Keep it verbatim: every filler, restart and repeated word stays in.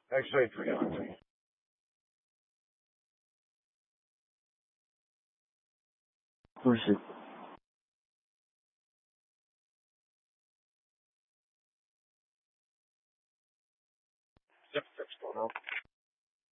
Actually, I forgot. Push it. Yep, that's going on.